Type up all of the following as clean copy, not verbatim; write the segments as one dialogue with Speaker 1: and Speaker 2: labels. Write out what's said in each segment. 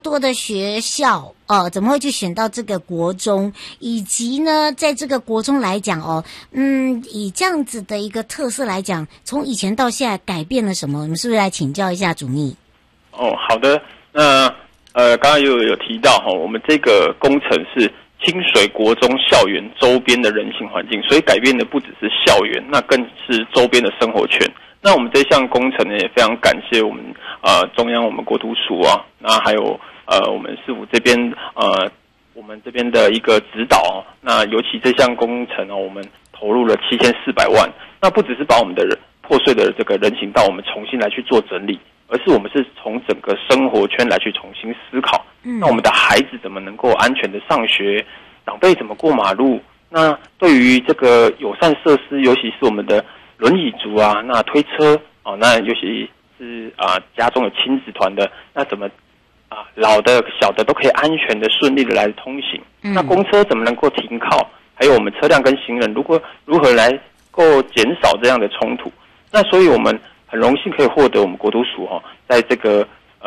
Speaker 1: 多的学校怎么会去选到这个国中，以及呢在这个国中来讲以这样子的一个特色来讲，从以前到现在改变了什么？我们是不是来请教一下主秘？
Speaker 2: 好的。那刚刚有提到我们这个工程是清水国中校园周边的人行环境，所以改变的不只是校园，那更是周边的生活圈。那我们这项工程呢，也非常感谢我们中央我们国土署啊，那还有我们市府这边我们这边的一个指导那尤其这项工程我们投入了7400万，那不只是把我们的破碎的这个人行道我们重新来去做整理，而是我们是从整个生活圈来去重新思考，那我们的孩子怎么能够安全的上学，长辈怎么过马路，那对于这个友善设施，尤其是我们的轮椅族啊，那推车那尤其是家中有亲子团的，那怎么老的小的都可以安全的顺利的来通行，那公车怎么能够停靠，还有我们车辆跟行人如何来够减少这样的冲突。那所以我们很荣幸可以获得我们国土署在这个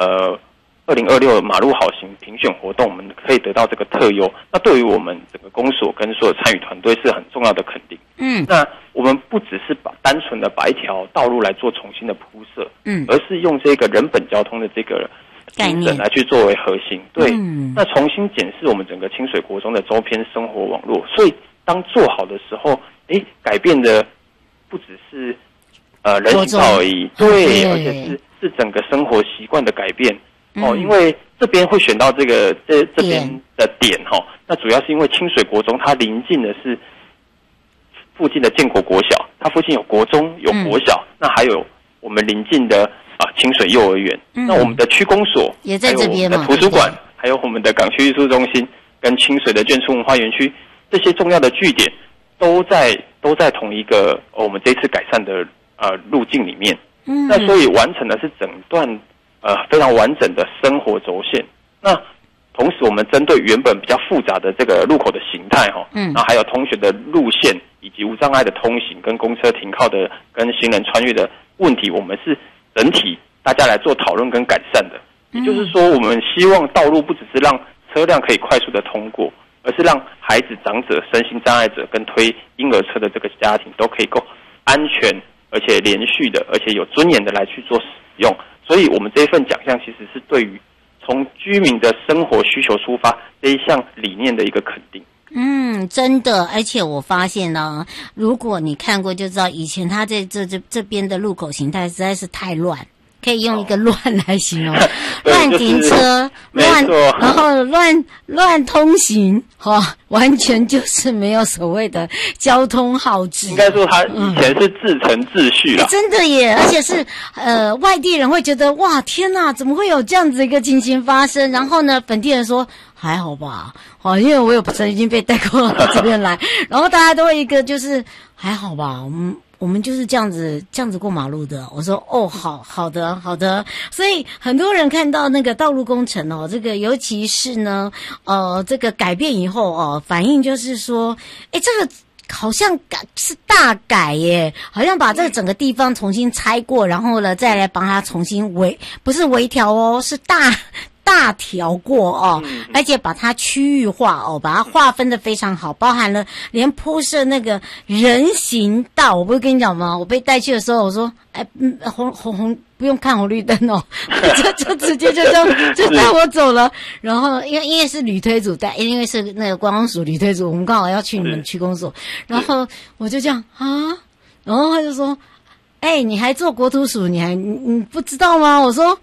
Speaker 2: 2026马路好行评选活动，我们可以得到这个特优，那对于我们整个公所跟所有参与团队是很重要的肯定。那我们不只是单纯的把一条道路来做重新的铺设，而是用这个人本交通的这个精神来去作为核心。对，那重新检视我们整个清水国中的周边生活网络，所以当做好的时候，改变的不只是人行道而已，对，而且是整个生活习惯的改变。因为这边会选到这边的点那主要是因为清水国中它临近的是附近的建国国小，它附近有国中有国小，那还有我们临近的清水幼儿园，那我们的区公所
Speaker 1: 也在这边嘛，
Speaker 2: 还有我们的图书馆，还有我们的港区艺术中心跟清水的眷村文化园区，这些重要的据点都在同一个我们这次改善的路径里面。那所以完成的是整段非常完整的生活轴线。那同时我们针对原本比较复杂的这个路口的形态然后还有通学的路线以及无障碍的通行跟公车停靠的跟行人穿越的问题，我们是整体大家来做讨论跟改善的。也就是说，我们希望道路不只是让车辆可以快速的通过，而是让孩子、长者、身心障碍者跟推婴儿车的这个家庭都可以够安全而且连续的而且有尊严的来去做使用。所以我们这一份奖项其实是对于从居民的生活需求出发这一项理念的一个肯定。
Speaker 1: 真的，而且我发现呢，如果你看过就知道，以前它在这边的路口形态实在是太乱，可以用一个乱来形容，乱停车，然后乱通行，完全就是没有所谓的交通号志。
Speaker 2: 应该说它以前是自成秩序啦，
Speaker 1: 真的耶，而且是外地人会觉得哇天哪，怎么会有这样子一个情形发生？然后呢，本地人说还好吧，因为我有曾经被带过到这边来，然后大家都会一个就是还好吧，我们就是这样子过马路的。我说好的。所以很多人看到那个道路工程这个尤其是呢这个改变以后反应就是说这个好像是大改耶，好像把这个整个地方重新拆过，然后呢再来帮它重新不是微调是大调过而且把它区域化把它划分的非常好，包含了连铺设那个人行道。我不是跟你讲吗？我被带去的时候，我说红不用看红绿灯就直接就带我走了。然后因为是旅推组带，因为是那个观光署旅推组，我们刚好要去你们区公所，然后我就这样然后他就说你还做国土署，你不知道吗？我说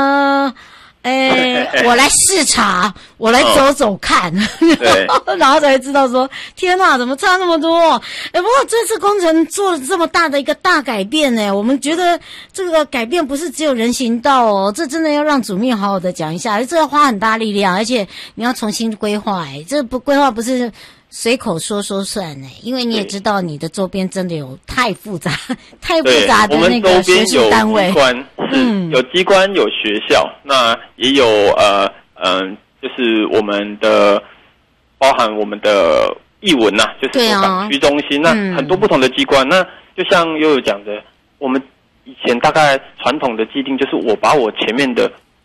Speaker 1: 我来视察，我来走走看，然后才知道说，天哪，怎么差那么多？不过这次工程做了这么大的一个大改变呢，我们觉得这个改变不是只有人行道这真的要让主秘好好的讲一下，这要花很大力量，而且你要重新规划这规划不是随口说算因为你也知道你的周边真的有太复杂的那个学术单位，
Speaker 2: 有机关有学校，那也有就是我们的包含我们的艺文就是港区中心那很多不同的机关。那就像悠悠讲的，我们以前大概传统的既定就是我把我前面的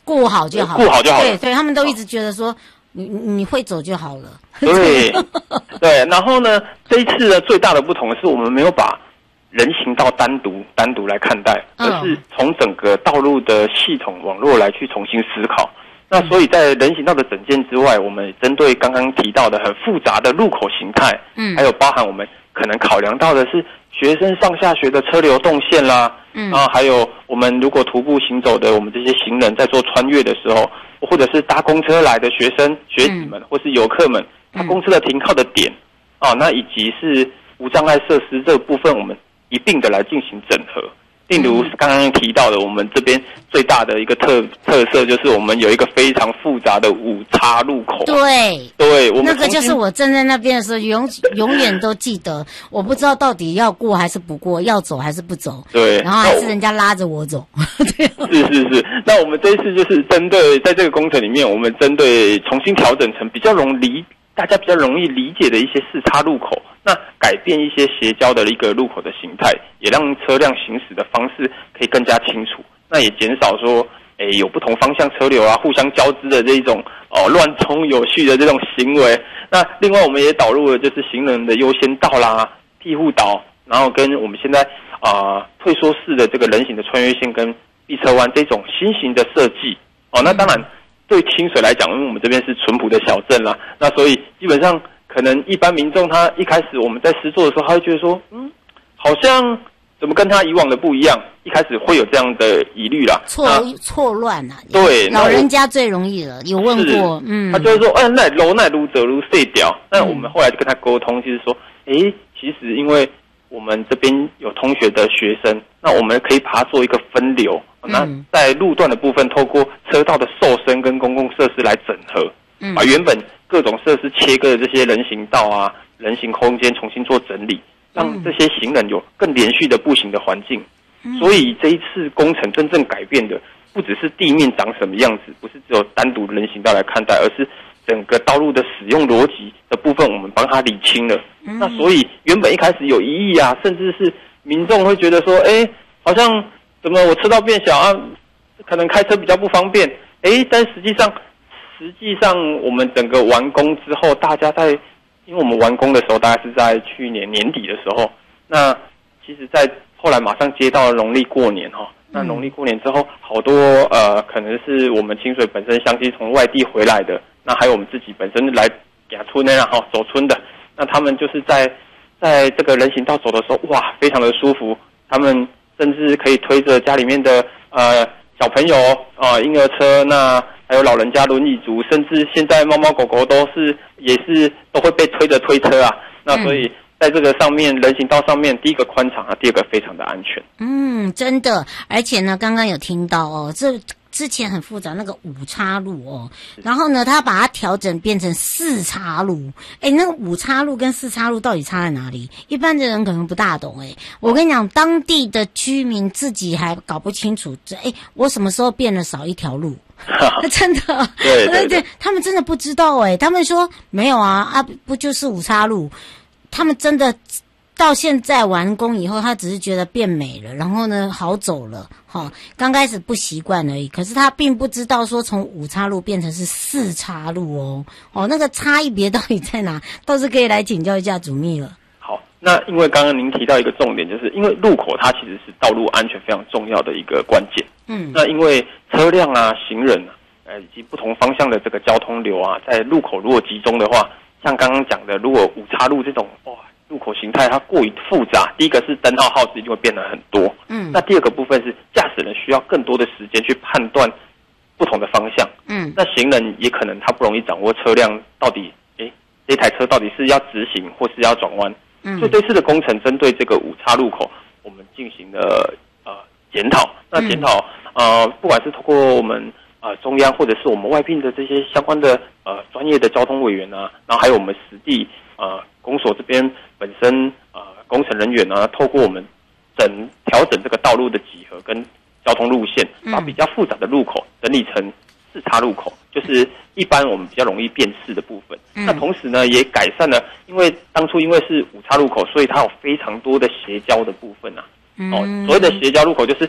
Speaker 1: 顾好就好，
Speaker 2: 顾好就好了。
Speaker 1: 对，他们都一直觉得说你会走就好了。
Speaker 2: 对对，然后呢，这一次呢最大的不同是我们没有把人行道单独来看待，而是从整个道路的系统网络来去重新思考。那所以在人行道的整件之外，我们针对刚刚提到的很复杂的路口形态，还有包含我们可能考量到的是学生上下学的车流动线啦，还有我们如果徒步行走的我们这些行人在做穿越的时候，或者是搭公车来的学生学子们，或是游客们，他公车的停靠的点，那以及是无障碍设施这个部分，我们一并的来进行整合。例如刚刚提到的，我们这边最大的一个特色就是我们有一个非常复杂的5叉路口。对，我们
Speaker 1: 那个就是我站在那边的时候，永远都记得，我不知道到底要过还是不过，要走还是不走。
Speaker 2: 对，
Speaker 1: 然后还是人家拉着我走。
Speaker 2: 是。那我们这一次就是针对在这个工程里面，我们针对重新调整成大家比较容易理解的一些4叉路口，那改变一些斜交的一个路口的形态，也让车辆行驶的方式可以更加清楚，那也减少说有不同方向车流啊互相交织的这种乱冲有序的这种行为。那另外我们也导入了就是行人的优先道啦、庇护岛，然后跟我们现在退缩式的这个人行的穿越线跟避车弯这种新型的设计。那当然对清水来讲，因为我们这边是淳朴的小镇啦，那所以基本上可能一般民众他一开始我们在施作的时候，他会觉得说，好像怎么跟他以往的不一样，一开始会有这样的疑虑啦，
Speaker 1: 错乱啊。
Speaker 2: 对，
Speaker 1: 老人家最容易了，有问过，
Speaker 2: 他就会说，那路走路碎掉。那我们后来就跟他沟通，就是说，其实因为我们这边有通学的学生，那我们可以把它做一个分流。那在路段的部分，透过车道的瘦身跟公共设施来整合，把原本各种设施切割的这些人行道啊、人行空间重新做整理，让这些行人有更连续的步行的环境。所以这一次工程真正改变的，不只是地面长什么样子，不是只有单独人行道来看待，而是整个道路的使用逻辑的部分，我们帮他理清了。那所以原本一开始有疑义啊，甚至是民众会觉得说，好像怎么我车道变小啊，可能开车比较不方便。但实际上我们整个完工之后，大家因为我们完工的时候大概是在去年年底的时候，那其实在后来马上接到农历过年那农历过年之后，好多可能是我们清水本身乡亲从外地回来的，那还有我们自己本身来亚村的走村的，那他们就是在这个人行道走的时候，哇，非常的舒服，他们甚至可以推着家里面的小朋友婴儿车，那还有老人家轮椅族，甚至现在猫猫狗狗也是都会被推着推车啊。那所以在这个上面人行道上面，第一个宽敞第二个非常的安全。
Speaker 1: 真的，而且呢，刚刚有听到这之前很复杂那个5叉路然后呢，他把它调整变成4叉路。那个5叉路跟4叉路到底差在哪里？一般的人可能不大懂。我跟你讲，当地的居民自己还搞不清楚，我什么时候变了少一条路？真的，对，他们真的不知道。他们说没有啊，不就是5叉路？他们真的到现在完工以后，他只是觉得变美了，然后呢好走了，刚开始不习惯而已。可是他并不知道说从5叉路变成是4叉路那个差异别到底在哪？倒是可以来请教一下主秘了。
Speaker 2: 好，那因为刚刚您提到一个重点，就是因为路口它其实是道路安全非常重要的一个关键。那因为车辆啊、行人以及不同方向的这个交通流啊，在路口如果集中的话，像刚刚讲的，如果5叉路这种路口形态它过于复杂，第一个是灯号耗时就会变得很多，那第二个部分是驾驶人需要更多的时间去判断不同的方向，那行人也可能他不容易掌握车辆到底这台车到底是要直行或是要转弯，所以这次的工程针对这个5叉路口，我们进行了检讨。那检讨不管是透过我们中央或者是我们外聘的这些相关的专业的交通委员啊，然后还有我们实地公所这边本身工程人员啊，透过我们调整这个道路的几何跟交通路线，把比较复杂的路口整理成4叉路口，就是一般我们比较容易辨识的部分。那同时呢，也改善了，因为当初因为是5叉路口，所以它有非常多的斜交的部分所谓的斜交路口就是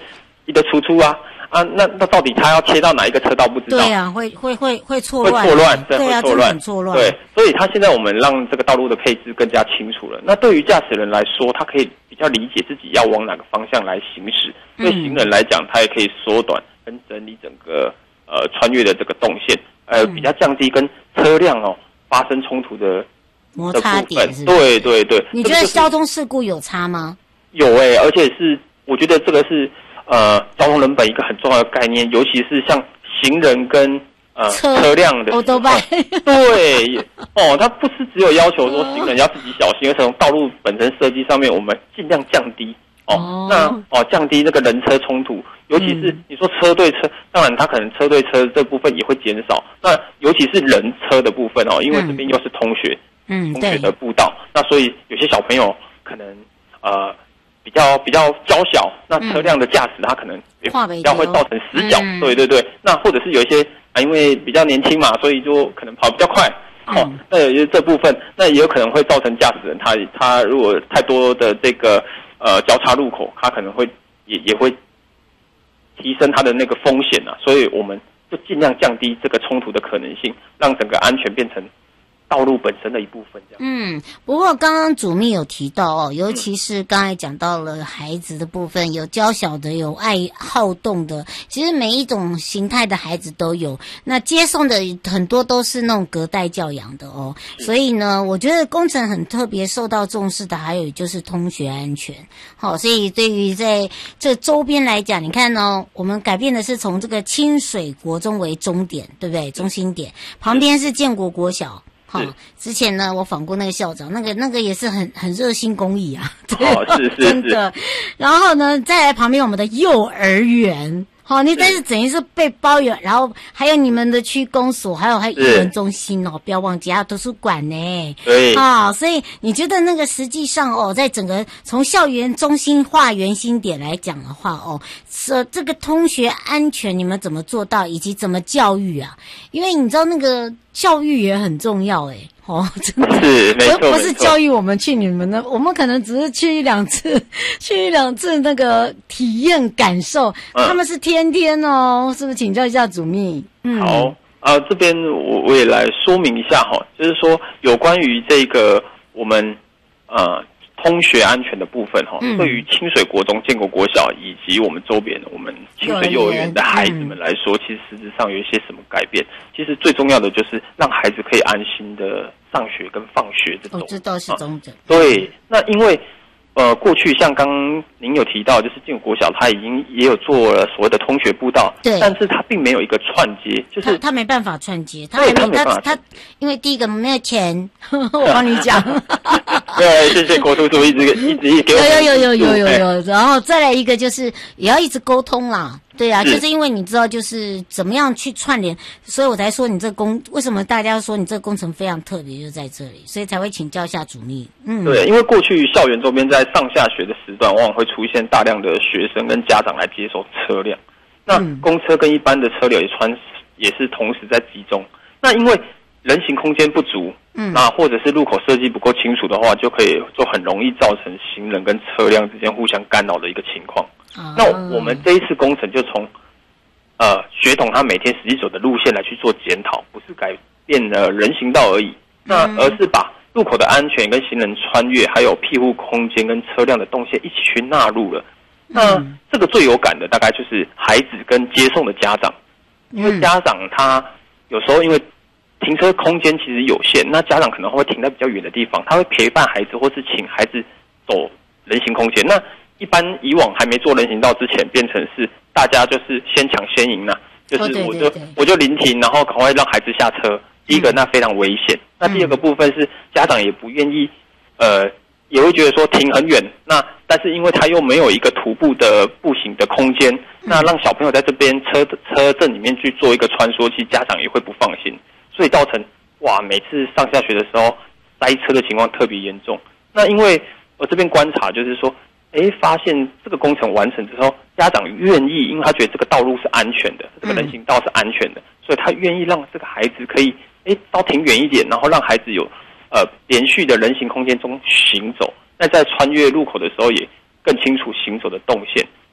Speaker 2: 一个出啊。那到底他要切到哪一个车道不知道？
Speaker 1: 对啊，会错乱，
Speaker 2: 会错乱，
Speaker 1: 对啊，
Speaker 2: 会错乱，
Speaker 1: 很错乱。
Speaker 2: 对，所以他现在我们让这个道路的配置更加清楚了。那对于驾驶人来说，他可以比较理解自己要往哪个方向来行驶；对行人来讲，他也可以缩短跟整理整个穿越的这个动线，比较降低跟车辆发生冲突的
Speaker 1: 摩擦点是不
Speaker 2: 是？对。
Speaker 1: 你觉得交通事故有差吗？
Speaker 2: 有而且是我觉得这个是。交通人本一个很重要的概念，尤其是像行人跟车辆的对它不是只有要求说行人要自己小心，而且从道路本身设计上面，我们尽量降低降低那个人车冲突，尤其是你说车对车，当然它可能车对车这部分也会减少，那尤其是人车的部分因为这边又是通学的步道，那所以有些小朋友可能比较娇小，那车辆的驾驶他可能比较会造成死角，对。那或者是有一些因为比较年轻嘛，所以就可能跑比较快，那有些这部分，那也有可能会造成驾驶人他如果太多的这个交叉路口，他可能会也会提升他的那个风险所以我们就尽量降低这个冲突的可能性，让整个安全变成道路本身的一部分，这样。
Speaker 1: 不过刚刚主秘有提到尤其是刚才讲到了孩子的部分，有娇小的，有爱好动的，其实每一种形态的孩子都有。那接送的很多都是那种隔代教养的所以呢，我觉得工程很特别受到重视的，还有就是通学安全。所以对于在这周边来讲，你看我们改变的是从这个清水国中为终点，对不对？中心点旁边是建国国小。之前呢，我访过那个校长，那个也是很热心公益啊，
Speaker 2: 是
Speaker 1: 真的。然后呢，再来旁边我们的幼儿园，你但是等于是被包圆，然后还有你们的区公所，还有艺文中心不要忘记还有图书馆呢。
Speaker 2: 对
Speaker 1: 所以你觉得那个实际上在整个从校园中心化圆心点来讲的话这个通学安全你们怎么做到，以及怎么教育啊？因为你知道那个教育也很重要真的
Speaker 2: 是没错，
Speaker 1: 不是教育我们去你们的，我们可能只是去一两次那个体验感受，他们是天天是不是？请教一下主秘。
Speaker 2: 好这边我也来说明一下就是说有关于这个我们通学安全的部分对于清水国中、建国国小以及我们周边我们清水幼儿园的孩子们来说，其实实质上有一些什么改变？其实最重要的就是让孩子可以安心的上学跟放学这种。
Speaker 1: 这倒是中正。
Speaker 2: 对，那因为过去像刚您有提到，就是建国小他也有做了所谓的通学步道，
Speaker 1: 对，
Speaker 2: 但是他并没有一个串接，就是
Speaker 1: 他没办法串接，他因为第一个没有钱，我帮你讲。
Speaker 2: 对，谢谢国图组一直给我们
Speaker 1: 有，然后再来一个就是也要一直沟通啦。对啊，就是因为你知道就是怎么样去串联，所以我才说你这为什么大家说你这个工程非常特别，就在这里，所以才会请教一下主秘。
Speaker 2: 对，因为过去校园周边在上下学的时段，往往会出现大量的学生跟家长来接手车辆，那公车跟一般的车流也是同时在集中，那因为人行空间不足，那或者是路口设计不够清楚的话，就很容易造成行人跟车辆之间互相干扰的一个情况。那我们这一次工程就从学童他每天实际走的路线来去做检讨，不是改变了人行道而已，那而是把路口的安全跟行人穿越，还有庇护空间跟车辆的动线一起去纳入了。那这个最有感的大概就是孩子跟接送的家长，因为家长他有时候因为停车空间其实有限，那家长可能会停在比较远的地方，他会陪伴孩子或是请孩子走人行空间。那一般以往还没做人行道之前，变成是大家就是先抢先赢就是我就临停，然后赶快让孩子下车。第一个那非常危险，那第二个部分是家长也不愿意，也会觉得说停很远，那但是因为他又没有一个徒步的步行的空间，那让小朋友在这边车阵里面去做一个穿梭，其实家长也会不放心，所以造成每次上下学的时候塞车的情况特别严重。那因为我这边观察就是说，发现这个工程完成之后，家长愿意，因为他觉得这个道路是安全的，这个人行道是安全的，所以他愿意让这个孩子可以稍停远一点，然后让孩子有连续的人行空间中行走。那在穿越路口的时候，也更清楚行走的动线。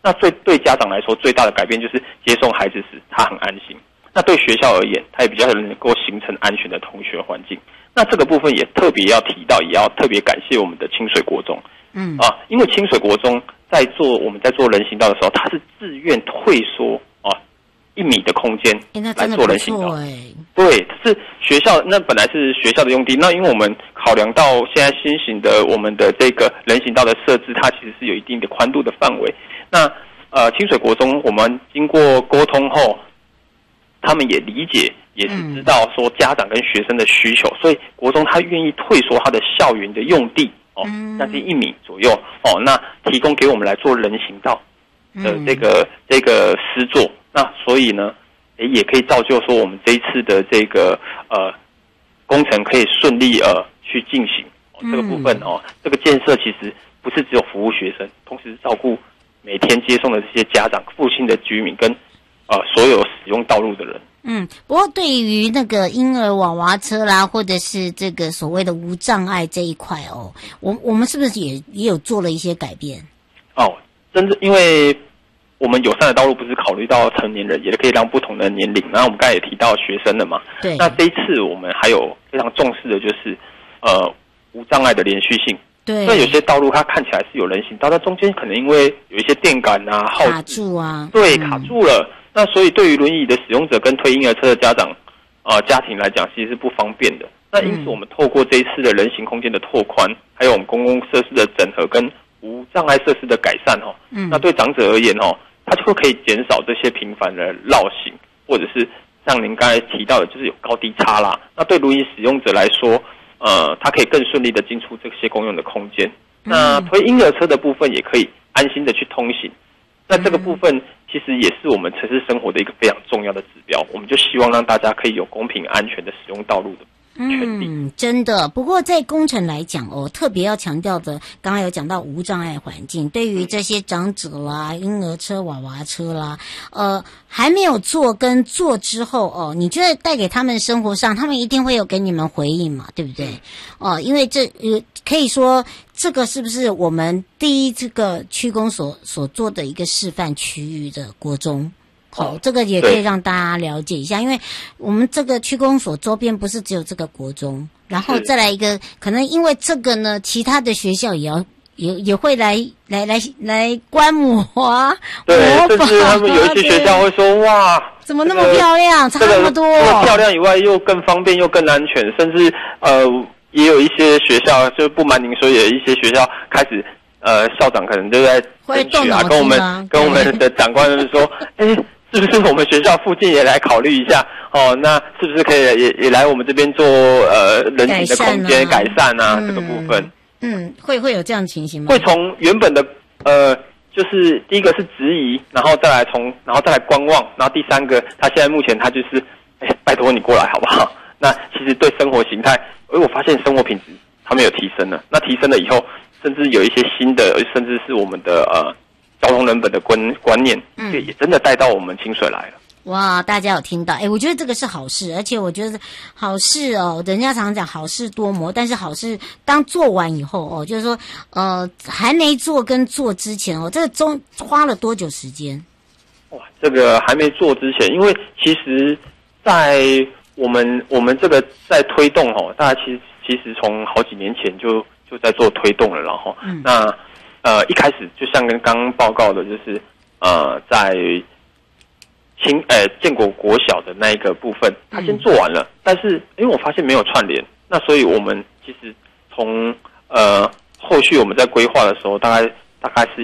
Speaker 2: 那对家长来说，最大的改变就是接送孩子时他很安心。那对学校而言，它也比较能够形成安全的同学环境。那这个部分也特别要提到，也要特别感谢我们的清水国中。因为清水国中我们在做人行道的时候，它是自愿退缩1米的空间来做人行道。对，是学校那本来是学校的用地，那因为我们考量到现在新型的我们的这个人行道的设置，它其实是有一定的宽度的范围。那清水国中我们经过沟通后，他们也理解，也是知道说家长跟学生的需求，所以国中他愿意退缩他的校园的用地将近1米左右那提供给我们来做人行道的这个施作。那所以呢，也可以造就说我们这一次的这个工程可以顺利去进行。这个部分这个建设其实不是只有服务学生，同时照顾每天接送的这些家长、附近的居民跟所有使用道路的人。
Speaker 1: 不过对于那个婴儿娃娃车啦，或者是这个所谓的无障碍这一块我们是不是也有做了一些改变？
Speaker 2: 真的，因为我们友善的道路不是考虑到成年人，也可以让不同的年龄。然后我们刚才也提到学生了嘛，
Speaker 1: 对。
Speaker 2: 那这一次我们还有非常重视的就是无障碍的连续性。
Speaker 1: 对。
Speaker 2: 那有些道路它看起来是有人行道，但中间可能因为有一些电杆耗
Speaker 1: 卡住啊，
Speaker 2: 对，卡住了。那所以对于轮椅的使用者跟推婴儿车的家长家庭来讲，其实是不方便的。那因此我们透过这一次的人行空间的拓宽，还有我们公共设施的整合跟无障碍设施的改善那对长者而言他就可以减少这些频繁的绕行，或者是像您刚才提到的，就是有高低差啦。那对轮椅使用者来说，他可以更顺利的进出这些公用的空间。那推婴儿车的部分也可以安心的去通行。那这个部分其实也是我们城市生活的一个非常重要的指标，我们就希望让大家可以有公平安全的使用道路的权利。
Speaker 1: 真的。不过在工程来讲特别要强调的，刚刚有讲到无障碍环境，对于这些长者啦、婴儿车、娃娃车啦，还没有做跟做之后你觉得带给他们生活上，他们一定会有给你们回应嘛，对不对？因为这可以说这个是不是我们第一这个区公所做的一个示范区域的国中？这个也可以让大家了解一下，因为我们这个区公所周边不是只有这个国中，然后再来一个，可能因为这个呢，其他的学校也会来观摩
Speaker 2: 对，甚至他们有一些学校会说哇，
Speaker 1: 怎么那么漂亮，差那么多，
Speaker 2: 漂亮以外又更方便又更安全，甚至也有一些学校，就不瞒您说，有一些学校开始校长可能就在争取跟我们的长官们说，是不是我们学校附近也来考虑一下那是不是可以也来我们这边做人行的空间改善这个部分？
Speaker 1: 会有这样的情形吗？
Speaker 2: 会从原本的就是第一个是质疑，然后再来观望，然后第三个，他现在目前他就是拜托你过来好不好？那其实对生活形态，我发现生活品质他们有提升了。那提升了以后，甚至有一些新的，甚至是我们的交通人本的观念，也真的带到我们清水来了。
Speaker 1: 哇，大家有听到？我觉得这个是好事，而且我觉得好事人家常常讲好事多磨，但是好事当做完以后就是说还没做跟做之前这个中花了多久时间？
Speaker 2: 哇，这个还没做之前，因为其实在我们这个在推动大家其实从好几年前就在做推动了，然后那一开始就像跟刚刚报告的，就是在建国国小的那一个部分，他先做完了，但是因为我发现没有串联，那所以我们其实从后续我们在规划的时候，大概是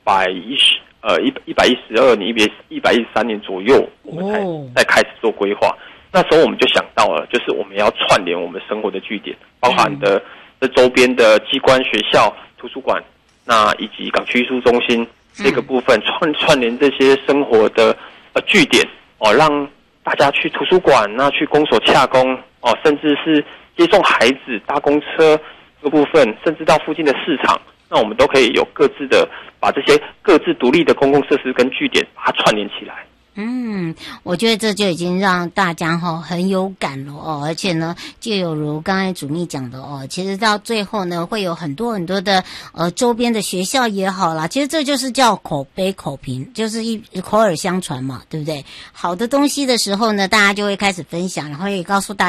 Speaker 2: 112年、113年左右，我们才开始做规划。那时候我们就想到了，就是我们要串联我们生活的据点，包含的这周边的机关、学校、图书馆，那以及港区艺术中心这个部分串联这些生活的据点让大家去图书馆，那去公所洽公甚至是接送孩子搭公车这个部分，甚至到附近的市场，那我们都可以有各自的把这些各自独立的公共设施跟据点把它串联起来。
Speaker 1: 我觉得这就已经让大家很有感了哦，而且呢，就有如刚才主秘讲的哦，其实到最后呢，会有很多很多的周边的学校也好啦，其实这就是叫口碑口评，就是口耳相传嘛，对不对？好的东西的时候呢，大家就会开始分享，然后也告诉大家。